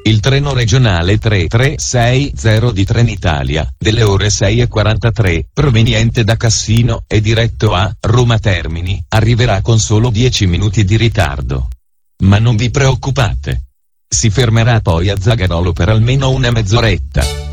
Il treno regionale 3360 di Trenitalia, delle ore 6:43, proveniente da Cassino e diretto a Roma Termini, arriverà con solo 10 minuti di ritardo. Ma non vi preoccupate. Si fermerà poi a Zagarolo per almeno una mezz'oretta.